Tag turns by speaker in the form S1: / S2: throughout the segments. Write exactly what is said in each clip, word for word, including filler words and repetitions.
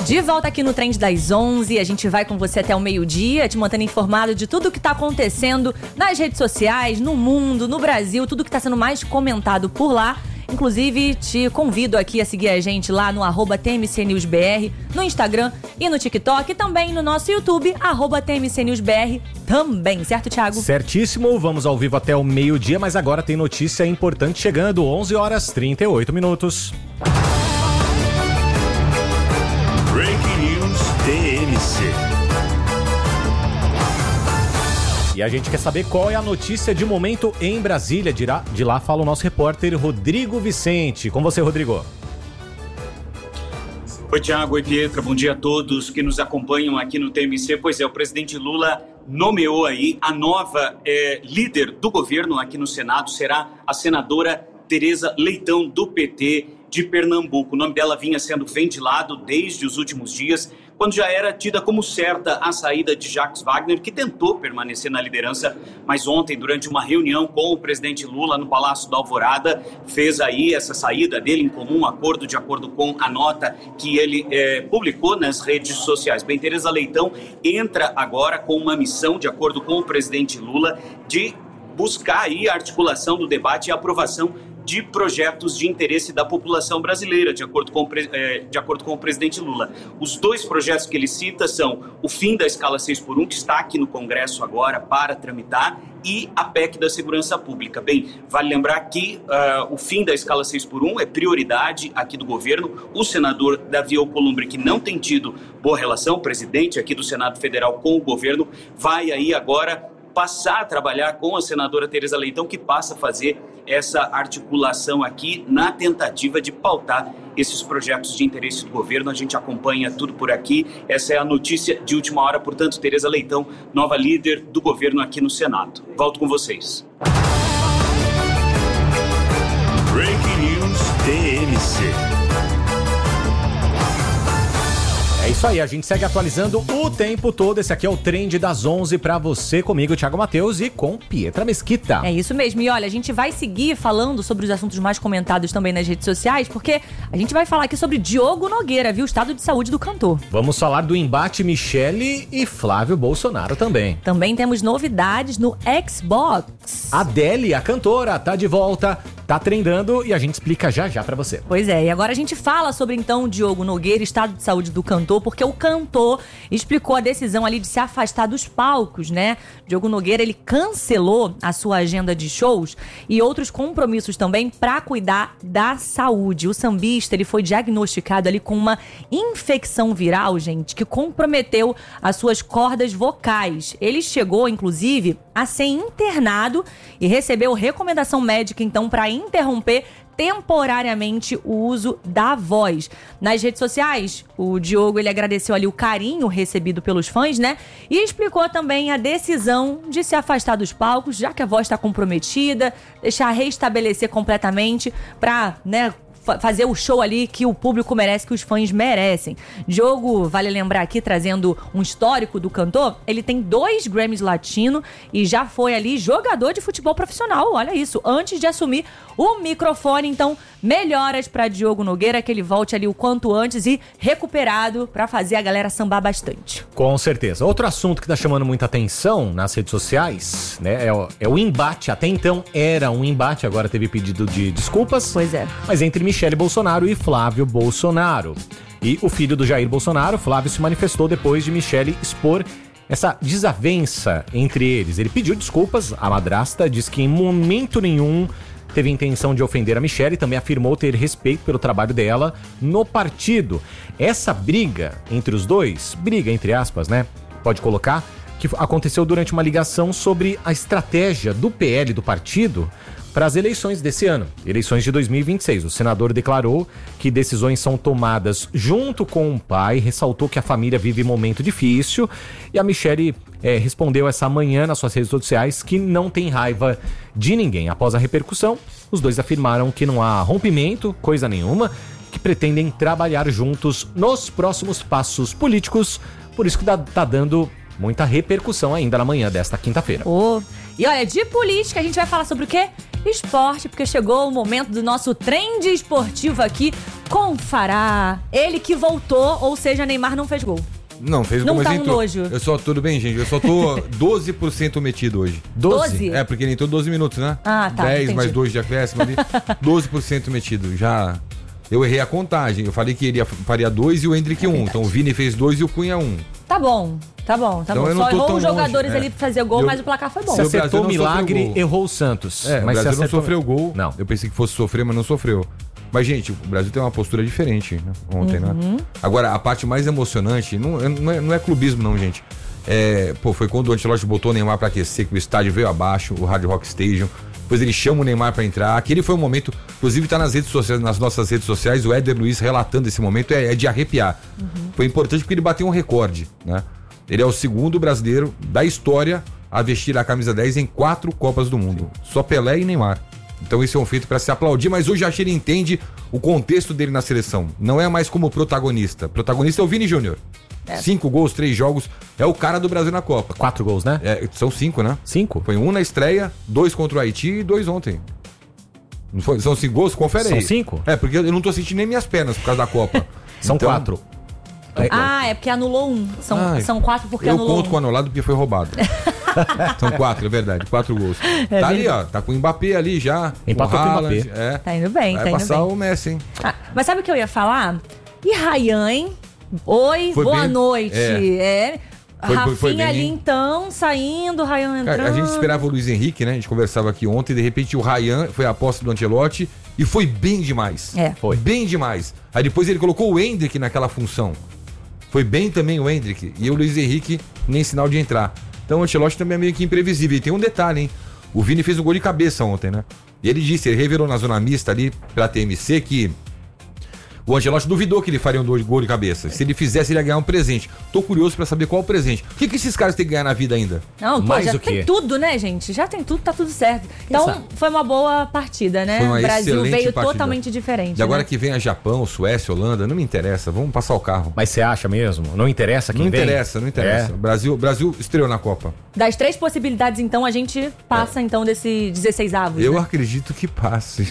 S1: De volta aqui no Trend das onze, a gente vai com você até o meio-dia, te mantendo informado de tudo que tá acontecendo nas redes sociais, no mundo, no Brasil, tudo que tá sendo mais comentado por lá. Inclusive, te convido aqui a seguir a gente lá no arroba T M C News B R, no Instagram e no TikTok, e também no nosso YouTube, arroba T M C News B R também, certo, Thiago?
S2: Certíssimo, vamos ao vivo até o meio-dia, mas agora tem notícia importante chegando, onze horas e trinta e oito minutos.
S3: Breaking News T M C.
S2: E a gente quer saber qual é a notícia de momento em Brasília. De lá, de lá fala o nosso repórter Rodrigo Vicente. Com você, Rodrigo.
S4: Oi, Thiago. Oi, Pietra. Bom dia a todos que nos acompanham aqui no T M C. Pois é, o presidente Lula nomeou aí a nova é, líder do governo aqui no Senado. Será a senadora Tereza Leitão, do P T de Pernambuco. O nome dela vinha sendo ventilado desde os últimos dias, quando já era tida como certa a saída de Jacques Wagner, que tentou permanecer na liderança, mas ontem, durante uma reunião com o presidente Lula no Palácio da Alvorada, fez aí essa saída dele em comum acordo, de acordo com a nota que ele é, publicou nas redes sociais. Bem, Tereza Leitão entra agora com uma missão, de acordo com o presidente Lula, de buscar aí a articulação do debate e a aprovação de projetos de interesse da população brasileira, de acordo com, de acordo com o presidente Lula. Os dois projetos que ele cita são o fim da escala seis por um, que está aqui no Congresso agora para tramitar, e a P E C da Segurança Pública. Bem, vale lembrar que uh, o fim da escala seis por um é prioridade aqui do governo. O senador Davi Alcolumbre, que não tem tido boa relação, presidente aqui do Senado Federal, com o governo, vai aí agora passar a trabalhar com a senadora Tereza Leitão, que passa a fazer essa articulação aqui na tentativa de pautar esses projetos de interesse do governo. A gente acompanha tudo por aqui. Essa é a notícia de última hora, portanto, Tereza Leitão, nova líder do governo aqui no Senado. Volto com vocês.
S3: Breaking News T M C.
S2: É isso aí, a gente segue atualizando o tempo todo. Esse aqui é o Trend das onze pra você, comigo, Thiago Matheus, e com Pietra Mesquita.
S1: É isso mesmo. E olha, a gente vai seguir falando sobre os assuntos mais comentados também nas redes sociais, porque a gente vai falar aqui sobre Diogo Nogueira, viu? O estado de saúde do cantor.
S2: Vamos falar do embate Michele e Flávio Bolsonaro também.
S1: Também temos novidades no Xbox.
S2: Adele, a cantora, tá de volta, tá trendando e a gente explica já já pra você.
S1: Pois é, e agora a gente fala sobre então Diogo Nogueira, estado de saúde do cantor, porque o cantor explicou a decisão ali de se afastar dos palcos, né? Diogo Nogueira, ele cancelou a sua agenda de shows e outros compromissos também para cuidar da saúde. O sambista, ele foi diagnosticado ali com uma infecção viral, gente, que comprometeu as suas cordas vocais. Ele chegou, inclusive, a ser internado e recebeu recomendação médica, então, para interromper temporariamente o uso da voz. Nas redes sociais, o Diogo, ele agradeceu ali o carinho recebido pelos fãs, né? E explicou também a decisão de se afastar dos palcos, já que a voz está comprometida, deixar restabelecer completamente para, né, fazer o show ali que o público merece, que os fãs merecem. Diogo, vale lembrar aqui, trazendo um histórico do cantor, ele tem dois Grammys Latino e já foi ali jogador de futebol profissional, olha isso, antes de assumir o microfone. Então, melhoras para Diogo Nogueira, que ele volte ali o quanto antes e recuperado para fazer a galera sambar bastante.
S2: Com certeza. Outro assunto que tá chamando muita atenção nas redes sociais, né, é o, é o embate. Até então era um embate, agora teve pedido de desculpas.
S1: Pois é.
S2: Mas entre Michele Bolsonaro e Flávio Bolsonaro. E o filho do Jair Bolsonaro, Flávio, se manifestou depois de Michele expor essa desavença entre eles. Ele pediu desculpas, a madrasta diz que em momento nenhum teve intenção de ofender a Michele e também afirmou ter respeito pelo trabalho dela no partido. Essa briga entre os dois, briga entre aspas, né, pode colocar, que aconteceu durante uma ligação sobre a estratégia do P L do partido para as eleições desse ano, eleições de dois mil e vinte e seis. O senador declarou que decisões são tomadas junto com o pai, ressaltou que a família vive um momento difícil e a Michele é, respondeu essa manhã nas suas redes sociais que não tem raiva de ninguém. Após a repercussão, os dois afirmaram que não há rompimento, coisa nenhuma, que pretendem trabalhar juntos nos próximos passos políticos, por isso que tá, tá dando muita repercussão ainda na manhã desta quinta-feira.
S1: Oh. E olha, de política a gente vai falar sobre o quê? Esporte, porque chegou o momento do nosso trend esportivo aqui com Fará. Ele que voltou, ou seja, Neymar não fez gol.
S5: Não, fez
S1: Não
S5: gol, mas
S1: tá um
S5: entrou.
S1: nojo.
S5: Eu só, tudo bem, gente, eu só tô doze por cento metido hoje.
S1: doze?
S5: É, porque ele entrou doze minutos, né?
S1: Ah, tá,
S5: dez
S1: entendi.
S5: mais dois de acréscimo ali, doze por cento metido. Já, eu errei a contagem, eu falei que ele faria dois e o Hendrick um. Então o Vini fez dois e o Cunha um.
S1: Tá bom, tá bom, tá
S5: Então
S1: bom.
S5: eu não
S1: Só
S5: tô
S1: errou
S5: tão
S1: os jogadores
S5: longe,
S1: ali
S5: é.
S1: pra fazer gol,
S5: Eu-
S1: mas o placar foi bom.
S2: Se
S5: Seu
S2: acertou o
S5: Brasil não
S2: milagre,
S5: sofreu gol.
S2: errou o Santos.
S5: É,
S2: mas
S5: o
S2: se
S5: Brasil não
S2: acertou-
S5: sofreu gol.
S2: Não.
S5: Eu pensei que fosse sofrer, mas não sofreu. Mas, gente, o Brasil tem uma postura diferente, né, ontem,
S1: Uhum.
S5: né? Agora, a parte mais emocionante, não, não, é, não é clubismo, não, gente. É, pô, foi quando o Ancelotti botou o Neymar pra aquecer, que o estádio veio abaixo, o Hard Rock Stadium. Depois ele chama o Neymar pra entrar. Aquele foi um momento, inclusive tá nas redes sociais, nas nossas redes sociais, o Éder Luiz relatando esse momento, é, é de arrepiar.
S1: Uhum.
S5: Foi importante porque ele bateu um recorde, né? Ele é o segundo brasileiro da história a vestir a camisa dez em quatro Copas do Mundo. Só Pelé e Neymar. Então isso é um feito para se aplaudir, mas hoje acho que ele entende o contexto dele na seleção. Não é mais como protagonista. Protagonista é o Vini Júnior.
S1: É.
S5: Cinco gols, três jogos. É o cara do Brasil na Copa.
S2: Quatro gols, né?
S5: É, são cinco, né?
S2: Cinco?
S5: Foi um na estreia, dois contra o Haiti e dois ontem. Não foi? São cinco gols? Confere
S2: São
S5: aí.
S2: cinco?
S5: É, porque eu não tô sentindo nem minhas pernas por causa da Copa.
S2: São
S5: Então,
S2: quatro.
S1: Ah, é porque anulou um. São,
S5: Ai,
S1: são quatro porque
S5: eu
S1: anulou
S5: conto
S1: um.
S5: com anulado porque foi roubado. São quatro, é verdade. Quatro gols.
S1: É
S5: tá ali,
S1: verdade.
S5: ó. Tá com o Mbappé ali já.
S2: Empatou com o
S5: Haaland,
S2: Mbappé.
S5: É.
S1: Tá indo bem,
S5: Vai
S1: tá indo
S5: passar
S1: bem.
S5: o Messi, hein?
S1: Ah, mas sabe o que eu ia falar? E Ryan, hein? Oi,
S5: Foi
S1: boa
S5: bem-
S1: noite.
S5: é.
S1: É.
S5: Foi-
S1: Rafinha
S5: foi- foi bem,
S1: ali
S5: hein?
S1: então, saindo, Ryan entrando.
S5: Cara, a gente esperava o Luiz Henrique, né? A gente conversava aqui ontem, de repente o Ryan foi a aposta do Ancelotti e foi bem demais.
S1: É.
S2: Foi.
S5: Bem demais. Aí depois ele colocou o Hendrick naquela função. Foi bem também o Hendrick. E o Luiz Henrique nem sinal de entrar. Então o Ancelotti também é meio que imprevisível. E tem um detalhe, hein? O Vini fez um gol de cabeça ontem, né? E ele disse, ele revelou na zona mista ali pela T M C que o Ancelotti duvidou que ele faria um gol de cabeça. Se ele fizesse, ele ia ganhar um presente. Tô curioso pra saber qual é o presente. O que, que esses caras têm que ganhar na vida ainda?
S1: Não, pô,
S2: Mais
S1: já
S2: o
S1: tem
S2: quê?
S1: tudo, né, gente? Já tem tudo, tá tudo certo. Então,
S2: sabe?
S1: foi uma boa partida, né?
S5: Foi uma
S1: O Brasil
S5: excelente
S1: veio
S5: partida.
S1: totalmente diferente.
S5: E agora
S1: né?
S5: que vem a Japão, Suécia, Holanda, não me interessa. Vamos passar o carro.
S2: Mas você acha mesmo? Não interessa quem
S5: Não
S2: vem?
S5: interessa, não interessa.
S2: É.
S5: O Brasil, o Brasil estreou na Copa.
S1: Das três possibilidades, então, a gente passa, então, desse dezesseis avos.
S5: Eu
S1: né?
S5: acredito que passe.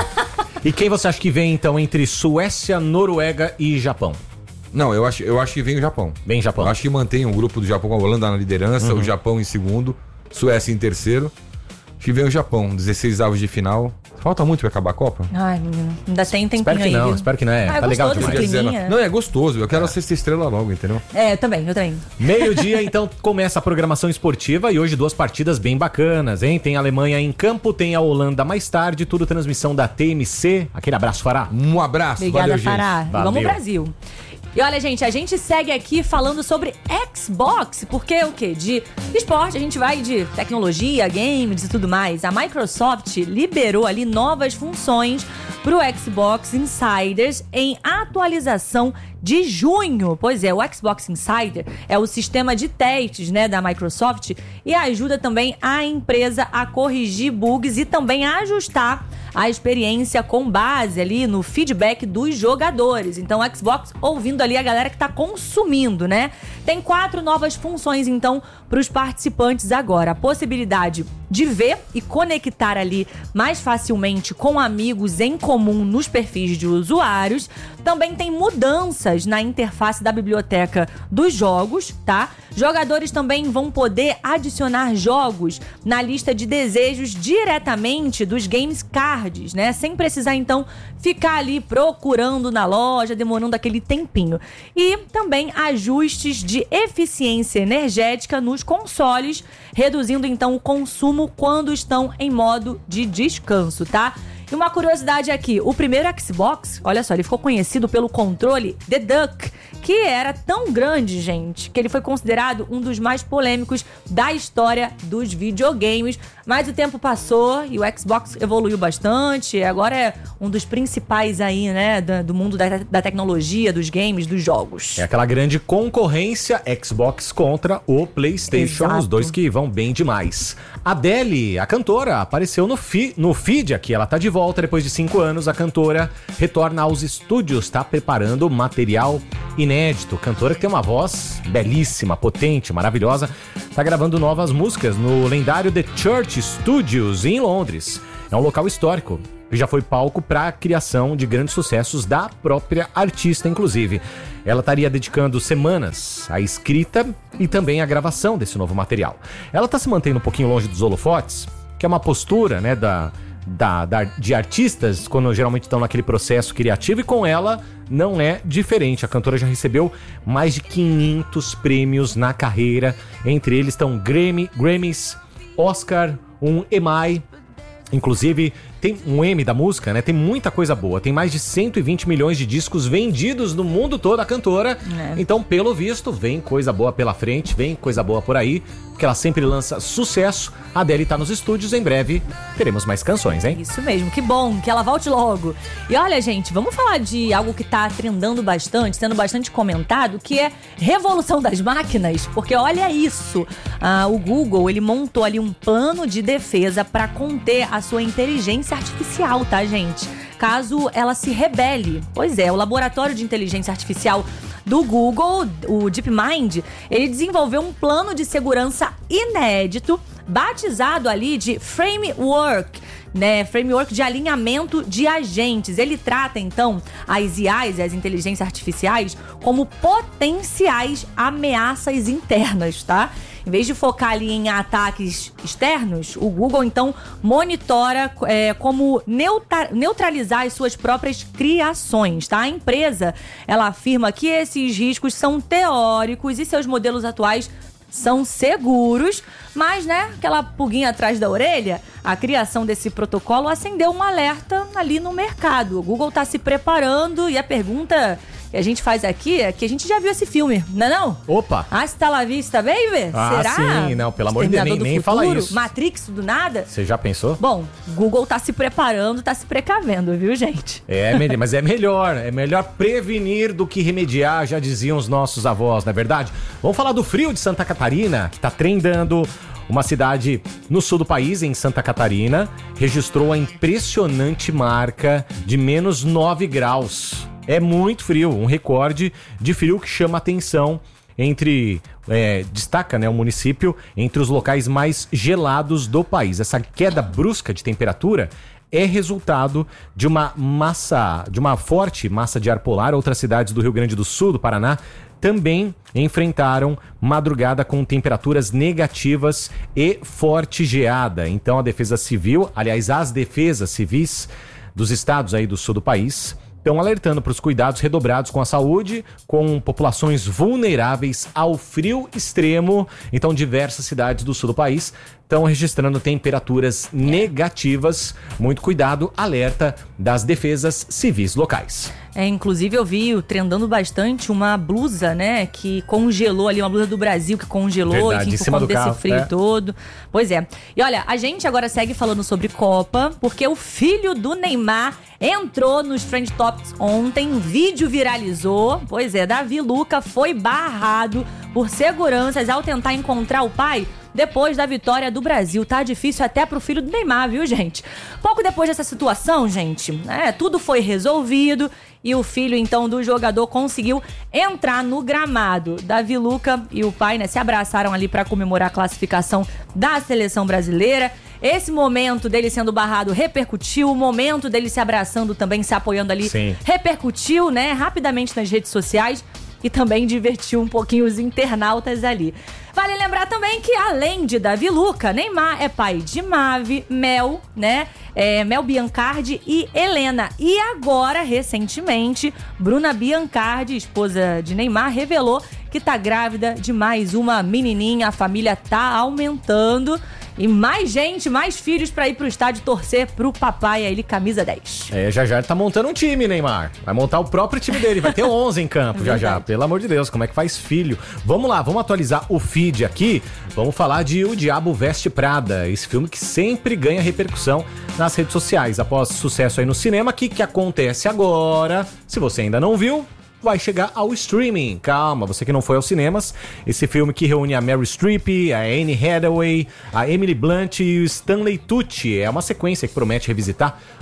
S2: E quem você acha que vem, então, entre Suécia, Noruega e Japão?
S5: Não, eu acho, eu acho que vem o Japão.
S2: Vem Japão.
S5: Eu acho que mantém o grupo do Japão com a Holanda na liderança,
S2: Uhum.
S5: o Japão em segundo, Suécia em terceiro. Acho que vem o Japão, dezesseis avos de final. Falta muito pra acabar a Copa?
S1: Ai, menino, ainda tem um tempinho
S2: Espero que
S1: aí,
S2: não,
S1: viu?
S2: espero que não é.
S1: Ah,
S2: Tá legal
S1: gostou desse
S2: demais.
S1: climinha?
S5: Não, é gostoso. Eu quero a sexta estrela logo, entendeu?
S1: É, eu também, eu também.
S2: Meio-dia, então, começa a programação esportiva e hoje duas partidas bem bacanas, hein? Tem a Alemanha em campo, tem a Holanda mais tarde, tudo transmissão da T M C. Aquele abraço, Fará.
S5: Um abraço.
S1: Obrigada,
S5: valeu, gente.
S1: Fará. E
S2: Valeu.
S1: vamos Brasil. E olha, gente, a gente segue aqui falando sobre Xbox, porque o quê? De esporte, a gente vai de tecnologia, games e tudo mais. A Microsoft liberou ali novas funções pro Xbox Insiders em atualização de junho. Pois é, o Xbox Insider é o sistema de testes, né, da Microsoft e ajuda também a empresa a corrigir bugs e também a ajustar a experiência com base ali no feedback dos jogadores. Então, o Xbox ouvindo ali a galera que tá consumindo, né? Tem quatro novas funções, então, para os participantes agora. A possibilidade de ver e conectar ali mais facilmente com amigos em comum nos perfis de usuários. Também tem mudanças na interface da biblioteca dos jogos, tá? Jogadores também vão poder adicionar jogos na lista de desejos diretamente dos games cards, né? Sem precisar, então, ficar ali procurando na loja, demorando aquele tempinho. E também ajustes de eficiência energética nos consoles, reduzindo, então, o consumo quando estão em modo de descanso, tá? E uma curiosidade aqui, o primeiro Xbox, olha só, ele ficou conhecido pelo controle The Duck, que era tão grande, gente, que ele foi considerado um dos mais polêmicos da história dos videogames. Mas o tempo passou e o Xbox evoluiu bastante, e agora é um dos principais aí, né, do, do mundo da, da tecnologia, dos games, dos jogos.
S2: É aquela grande concorrência Xbox contra o PlayStation,
S1: Exato.
S2: os dois que vão bem demais. Adele, a cantora, apareceu no, fi, no feed aqui, ela tá de volta depois de cinco anos, a cantora retorna aos estúdios, tá preparando material inédito. Cantora que tem uma voz belíssima, potente, maravilhosa, tá gravando novas músicas no lendário The Church Studios em Londres. É um local histórico e já foi palco para a criação de grandes sucessos da própria artista, inclusive. Ela estaria dedicando semanas à escrita e também à gravação desse novo material. Ela está se mantendo um pouquinho longe dos holofotes, que é uma postura, né, da, da, da, de artistas, quando geralmente estão naquele processo criativo, e com ela não é diferente. A cantora já recebeu mais de quinhentos prêmios na carreira, entre eles estão Grammy, Grammys, Oscar, um E M I, inclusive tem um M da música, né? Tem muita coisa boa. Tem mais de cento e vinte milhões de discos vendidos no mundo todo, a cantora. É. Então, pelo visto, vem coisa boa pela frente, vem coisa boa por aí, porque ela sempre lança sucesso. A Adele tá nos estúdios, em breve teremos mais canções, hein?
S1: Isso mesmo, que bom, que ela volte logo. E olha, gente, vamos falar de algo que tá trendando bastante, sendo bastante comentado, que é revolução das máquinas, porque olha isso, ah, o Google, ele montou ali um plano de defesa para conter a sua inteligência artificial, tá, gente? Caso ela se rebele. Pois é, o laboratório de inteligência artificial do Google, o DeepMind, ele desenvolveu um plano de segurança inédito, batizado ali de Framework, né? Framework de alinhamento de agentes. Ele trata, então, as I As, as inteligências artificiais, como potenciais ameaças internas, tá? Em vez de focar ali em ataques externos, o Google, então, monitora é, como neutra- neutralizar as suas próprias criações, tá? A empresa, ela afirma que esses riscos são teóricos e seus modelos atuais são seguros, mas, né, aquela pulguinha atrás da orelha, a criação desse protocolo acendeu um alerta ali no mercado. O Google está se preparando e a pergunta que a gente faz aqui é que a gente já viu esse filme, não é não?
S2: Opa!
S1: Hasta la vista, baby?
S2: Ah,
S1: Será?
S2: sim, não, pelo amor de Deus, nem, nem fala isso.
S1: Matrix do nada?
S2: Você já pensou?
S1: Bom, Google tá se preparando, tá se precavendo, viu, gente?
S2: É, mas é melhor, é melhor prevenir do que remediar, já diziam os nossos avós, não é verdade? Vamos falar do frio de Santa Catarina, que tá trendando. Uma cidade no sul do país, em Santa Catarina, registrou a impressionante marca de menos nove graus. É muito frio, um recorde de frio que chama atenção entre... É, destaca, né, o município entre os locais mais gelados do país. Essa queda brusca de temperatura é resultado de uma massa, de uma forte massa de ar polar. Outras cidades do Rio Grande do Sul, do Paraná, também enfrentaram madrugada com temperaturas negativas e forte geada. Então a Defesa Civil, aliás, as defesas civis dos estados aí do sul do país, estão alertando para os cuidados redobrados com a saúde, com populações vulneráveis ao frio extremo. Então, diversas cidades do sul do país estão registrando temperaturas negativas. Muito cuidado, alerta das defesas civis locais.
S1: É, inclusive eu vi trendando bastante uma blusa, né, que congelou ali, uma blusa do Brasil que congelou,
S2: Verdade,
S1: enfim,
S2: em
S1: por
S2: cima
S1: conta
S2: do
S1: desse
S2: carro,
S1: frio
S2: é.
S1: todo. Pois é. E olha, a gente agora segue falando sobre Copa, porque o filho do Neymar entrou nos Trend Topics ontem, vídeo viralizou. Pois é, Davi Luca foi barrado por seguranças ao tentar encontrar o pai depois da vitória do Brasil. Tá difícil até pro filho do Neymar, viu, gente? Pouco depois dessa situação, gente, é, tudo foi resolvido e o filho, então, do jogador conseguiu entrar no gramado. Davi Luca e o pai, né, se abraçaram ali para comemorar a classificação da seleção brasileira. Esse momento dele sendo barrado repercutiu, o momento dele se abraçando também, se apoiando ali,
S2: Sim.
S1: repercutiu, né, rapidamente nas redes sociais e também divertiu um pouquinho os internautas ali. Vale lembrar também que, além de Davi Luca, Neymar é pai de Mavi, Mel, né? É, Mel Biancardi e Helena. E agora, recentemente, Bruna Biancardi, esposa de Neymar, revelou que tá grávida de mais uma menininha. A família tá aumentando. E mais gente, mais filhos pra ir pro estádio torcer pro papai, aí ele camisa dez.
S2: É, já já ele tá montando um time, Neymar. Vai montar o próprio time dele, vai ter onze em campo já já. Pelo amor de Deus, como é que faz filho? Vamos lá, vamos atualizar o feed aqui. Vamos falar de O Diabo Veste Prada, esse filme que sempre ganha repercussão nas redes sociais. Após sucesso aí no cinema, o que, que acontece agora? Se você ainda não viu, vai chegar ao streaming. Calma, você que não foi aos cinemas. Esse filme que reúne a Meryl Streep, a Anne Hathaway, a Emily Blunt e o Stanley Tucci. É uma sequência que promete revisitar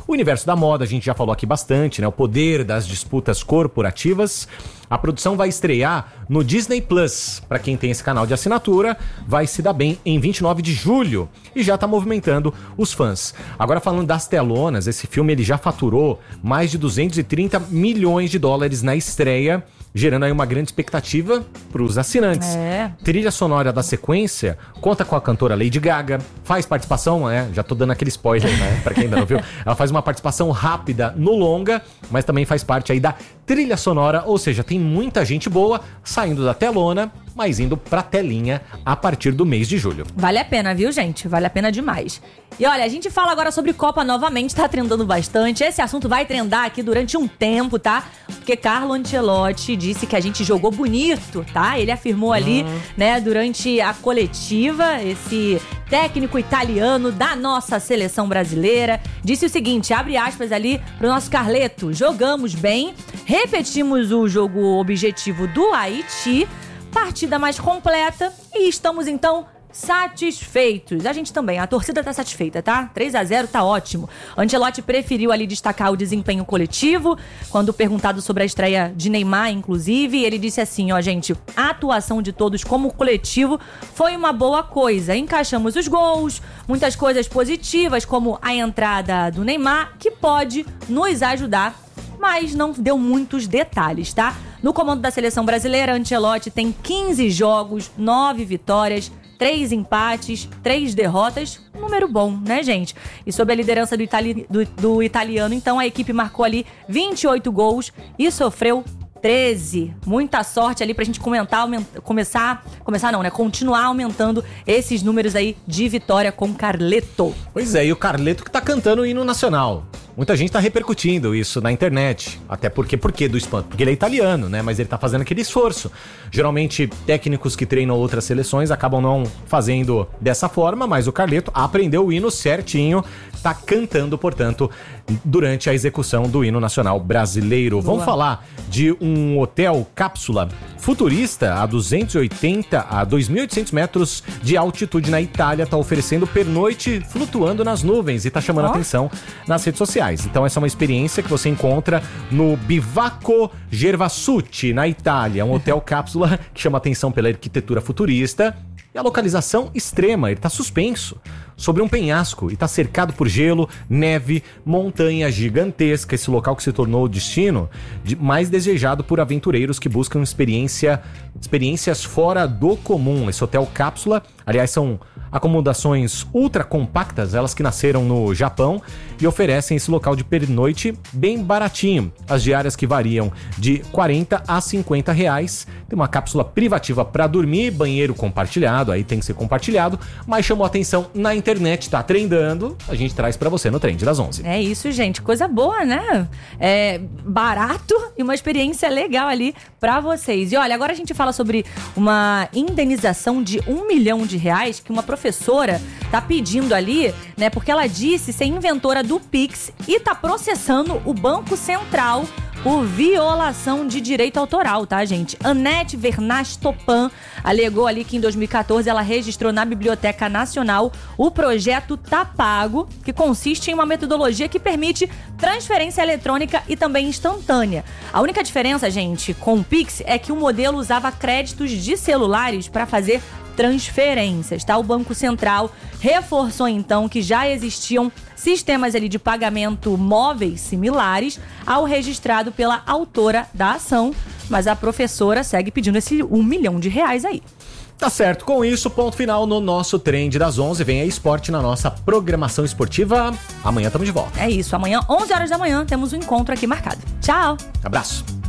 S2: O universo da moda, a gente já falou aqui bastante, né? O poder das disputas corporativas. A produção vai estrear no Disney Plus. Para quem tem esse canal de assinatura, vai se dar bem em vinte e nove de julho e já tá movimentando os fãs. Agora falando das telonas, esse filme ele já faturou mais de duzentos e trinta milhões de dólares na estreia, gerando aí uma grande expectativa para os assinantes.
S1: É.
S2: Trilha sonora da sequência conta com a cantora Lady Gaga, faz participação, né? Já tô dando aquele spoiler, né? Para quem ainda não viu. Ela faz uma participação rápida no longa, mas também faz parte aí da trilha sonora, ou seja, tem muita gente boa saindo da telona, mas indo pra telinha a partir do mês de julho.
S1: Vale a pena, viu, gente? Vale a pena demais. E olha, a gente fala agora sobre Copa novamente, tá trendando bastante. Esse assunto vai trendar aqui durante um tempo, tá? Porque Carlo Ancelotti disse que a gente jogou bonito, tá? Ele afirmou ali, uhum. né, durante a coletiva, esse técnico italiano da nossa seleção brasileira, disse o seguinte, abre aspas ali pro nosso Carleto, jogamos bem, repetimos o jogo objetivo do Haiti, partida mais completa e estamos então satisfeitos. A gente também, a torcida tá satisfeita, tá? três a zero tá ótimo. Ancelotti preferiu ali destacar o desempenho coletivo, quando perguntado sobre a estreia de Neymar, inclusive, ele disse assim, ó, gente, a atuação de todos como coletivo foi uma boa coisa. Encaixamos os gols, muitas coisas positivas, como a entrada do Neymar, que pode nos ajudar, mas não deu muitos detalhes, tá? No comando da seleção brasileira, Ancelotti tem quinze jogos, nove vitórias, três empates, três derrotas, um número bom, né, gente? E sob a liderança do, itali- do, do italiano, então, a equipe marcou ali vinte e oito gols e sofreu treze. Muita sorte ali pra gente comentar, aumenta, começar, começar não, né? Continuar aumentando esses números aí de vitória com Carleto.
S2: Pois é, e o Carleto que tá cantando o hino nacional. Muita gente tá repercutindo isso na internet. Até porque, por que do espanto? Porque ele é italiano, né? Mas ele tá fazendo aquele esforço. Geralmente, técnicos que treinam outras seleções acabam não fazendo dessa forma, mas o Carleto aprendeu o hino certinho, tá cantando, portanto, durante a execução do hino nacional brasileiro. Boa. Vamos falar de um hotel cápsula futurista a duzentos e oitenta a dois mil e oitocentos metros de altitude na Itália, tá oferecendo pernoite flutuando nas nuvens e tá chamando oh. atenção nas redes sociais. Então essa é uma experiência que você encontra no Bivacco Gervasucci, na Itália, um hotel cápsula que chama atenção pela arquitetura futurista e a localização extrema. Ele tá suspenso sobre um penhasco e tá cercado por gelo, neve, montanha gigantesca. Esse local que se tornou o destino de, mais desejado por aventureiros que buscam experiência, experiências fora do comum. Esse hotel cápsula, aliás, são acomodações ultra compactas, elas que nasceram no Japão e oferecem esse local de pernoite bem baratinho. As diárias que variam de quarenta a cinquenta reais. Tem uma cápsula privativa para dormir, banheiro compartilhado, aí tem que ser compartilhado, mas chamou atenção na internet, tá trendando, a gente traz para você no Trend das onze.
S1: É isso, gente, coisa boa, né? É barato e uma experiência legal ali para vocês. E olha, agora a gente fala sobre uma indenização de um milhão de reais que uma professora tá pedindo ali, né? Porque ela disse ser inventora do Pix e tá processando o Banco Central por violação de direito autoral, tá, gente? Anete Vernas-Topan alegou ali que em dois mil e catorze ela registrou na Biblioteca Nacional o projeto Tá Pago, que consiste em uma metodologia que permite transferência eletrônica e também instantânea. A única diferença, gente, com o Pix é que o modelo usava créditos de celulares para fazer transferências, tá? O Banco Central reforçou então que já existiam sistemas ali de pagamento móveis similares ao registrado pela autora da ação, mas a professora segue pedindo esse um milhão de reais aí.
S2: Tá certo, com isso, ponto final no nosso Trend das onze. Vem aí esporte na nossa programação esportiva. Amanhã estamos de volta.
S1: É isso, amanhã, onze horas da manhã, temos um encontro aqui marcado. Tchau!
S2: Abraço!